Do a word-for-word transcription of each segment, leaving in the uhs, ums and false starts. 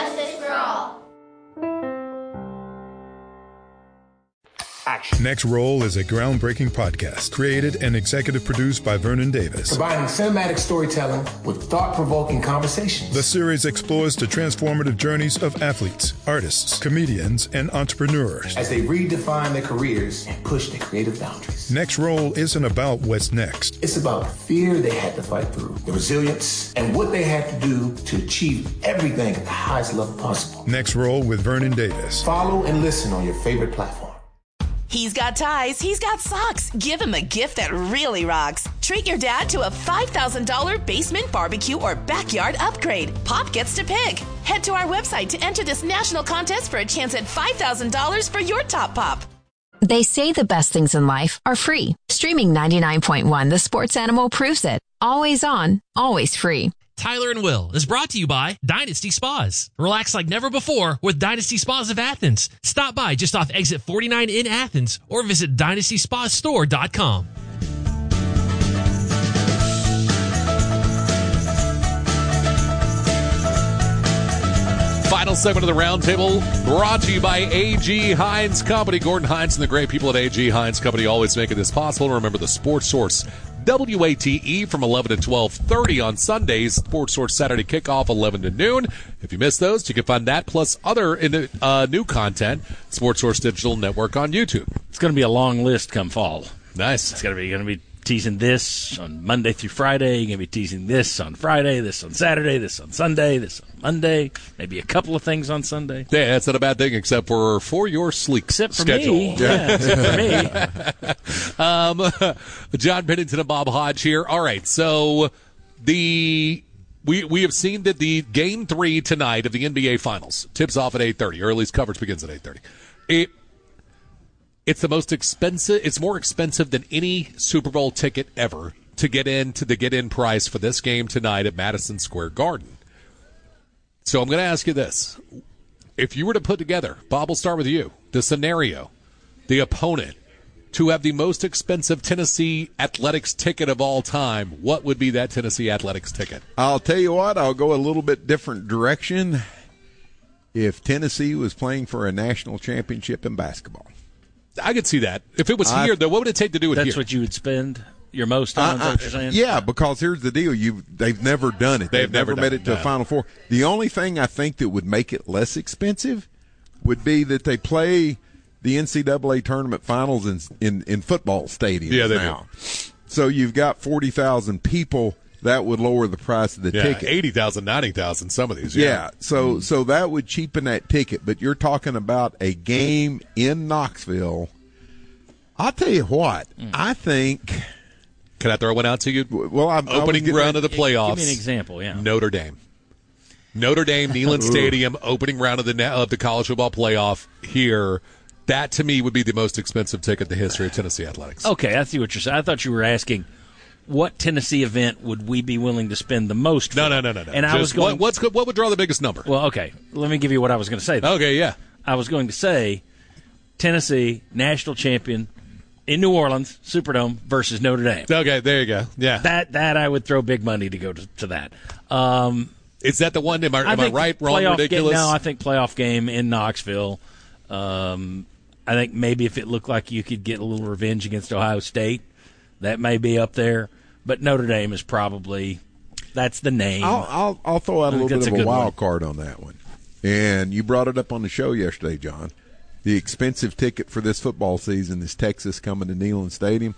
Justice for all. Action. Next Roll is a groundbreaking podcast created and executive produced by Vernon Davis. Combining cinematic storytelling with thought-provoking conversations. The series explores the transformative journeys of athletes, artists, comedians, and entrepreneurs as they redefine their careers and push their creative boundaries. Next Roll isn't about what's next. It's about the fear they had to fight through, the resilience, and what they had to do to achieve everything at the highest level possible. Next Roll with Vernon Davis. Follow and listen on your favorite platform. He's got ties, he's got socks. Give him a gift that really rocks. Treat your dad to a five thousand dollars basement barbecue or backyard upgrade. Pop gets to pick. Head to our website to enter this national contest for a chance at five thousand dollars for your top pop. They say the best things in life are free. Streaming ninety-nine point one, The Sports Animal proves it. Always on, always free. Tyler and Will is brought to you by Dynasty Spas. Relax like never before with Dynasty Spas of Athens. Stop by just off exit forty-nine in Athens or visit dynasty spa store dot com. Final segment of the Roundtable brought to you by A G. Hines Company. Gordon Hines and the great people at A G. Hines Company always making this possible. Remember the Sports Source W A T E from eleven to twelve thirty on Sundays. Sports Source Saturday kickoff eleven to noon. If you missed those, you can find that plus other uh, new content. Sports Source Digital Network on YouTube. It's going to be a long list come fall. Nice. It's going to be going to be teasing this on Monday through Friday. You're going to be teasing this on Friday, this on Saturday, this on Sunday, this on Monday, maybe a couple of things on Sunday. Yeah, that's not a bad thing except for for your sleep except for schedule. Me. Yeah, except for me. um, John Pennington and Bob Hodge here. All right, so the we we have seen that the game three tonight of the N B A Finals tips off at eight thirty, or at least coverage begins at eight thirty. It It's the most expensive. It's more expensive than any Super Bowl ticket ever to get in to the get-in price for this game tonight at Madison Square Garden. So I'm going to ask you this. If you were to put together, Bob, we'll start with you, the scenario, the opponent, to have the most expensive Tennessee Athletics ticket of all time, what would be that Tennessee Athletics ticket? I'll tell you what, I'll go a little bit different direction. If Tennessee was playing for a national championship in basketball. I could see that. If it was I, here, though, what would it take to do it that's here? That's what you would spend your most on, uh, is what you're saying? Yeah, because here's the deal. You They've never done it. They've, they've never, never made it to no. a Final Four. The only thing I think that would make it less expensive would be that they play the N C double A tournament finals in in, in football stadiums yeah, they now. do. So you've got forty thousand people. That would lower the price of the yeah, ticket. eighty thousand, ninety thousand, some of these. Yeah, yeah so, mm. so that would cheapen that ticket. But you're talking about a game in Knoxville. I'll tell you what, mm. I think. Can I throw one out to you? Well, I'm opening round of the playoffs. Give me an example, yeah. Notre Dame. Notre Dame, Neyland Stadium, opening round of the of the college football playoff here. That, to me, would be the most expensive ticket in the history of Tennessee Athletics. Okay, I see what you're saying. I thought you were asking, what Tennessee event would we be willing to spend the most for? No, no, no, no. no. And Just I was going, what, what's, what would draw the biggest number? Well, okay. Let me give you what I was going to say. Then. Okay, yeah. I was going to say Tennessee, national champion in New Orleans, Superdome, versus Notre Dame. Okay, there you go. Yeah. That that I would throw big money to go to, to that. Um, Is that the one? Am I, am I, I right, wrong, ridiculous? Game, no, I think playoff game in Knoxville. Um, I think maybe if it looked like you could get a little revenge against Ohio State, that may be up there. But Notre Dame is probably that's the name. I'll I'll, I'll throw out a little bit of a, a wild one. card on that one. And you brought it up on the show yesterday, John. The expensive ticket for this football season is Texas coming to Neyland Stadium.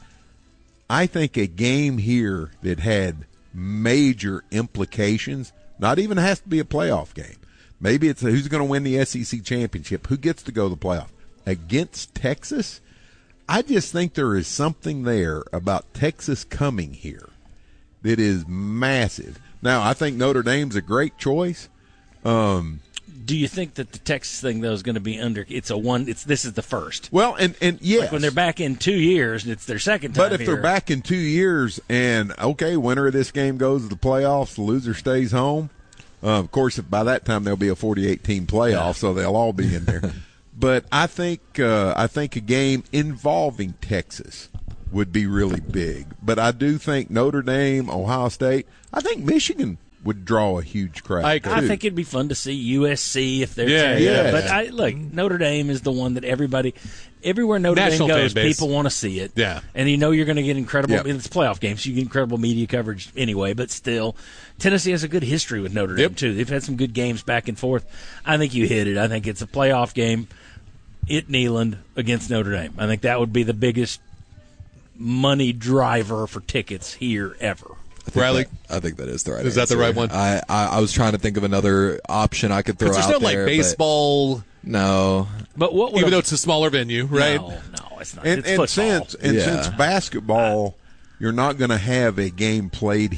I think a game here that had major implications, not even has to be a playoff game. Maybe it's a, who's going to win the S E C championship, who gets to go to the playoff. Against Texas, I just think there is something there about Texas coming here that is massive. Now, I think Notre Dame's a great choice. Um, Do you think that the Texas thing, though, is going to be under – it's a one – It's this is the first. Well, and, and yes. Like when they're back in two years and it's their second time But if here. they're back in two years and, okay, winner of this game goes to the playoffs, the loser stays home. Uh, of course, if by that time there'll be a forty-eight team playoff, yeah. so they'll all be in there. But I think uh, I think a game involving Texas would be really big. But I do think Notre Dame, Ohio State, I think Michigan would draw a huge crowd. I agree. I think it'd be fun to see U S C if they're Yeah, tearing it up. yeah. But I look, Notre Dame is the one that everybody, everywhere Notre National Dame goes, fan base. people want to see it. Yeah. And you know you're going to get incredible. Yep. It's a playoff game, so you get incredible media coverage anyway. But still, Tennessee has a good history with Notre Dame Yep. too. They've had some good games back and forth. I think you hit it. I think it's a playoff game at Neyland against Notre Dame. I think that would be the biggest money driver for tickets here ever. I think Riley? that- I think that is the right Is that the answer. right one? I, I, I was trying to think of another option I could throw out Because there's no there. like but baseball, No. But what would even a- though it's a smaller venue, right? No, no, it's not. and it's and football. since and Yeah. since basketball, you're not going to have a game played